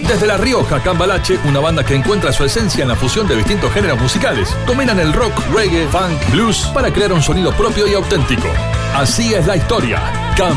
Desde La Rioja, Cambalache, una banda que encuentra su esencia en la fusión de distintos géneros musicales. Combinan el rock, reggae, funk, blues para crear un sonido propio y auténtico. Así es la historia.